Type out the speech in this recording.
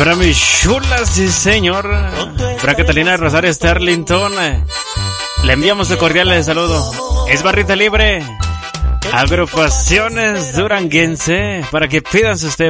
Para mis chulas, sí señor. Para Catalina Rosario Sterlington, le enviamos un cordial saludo. Es barrita libre. Agrupaciones duranguense para que pidan sus temas.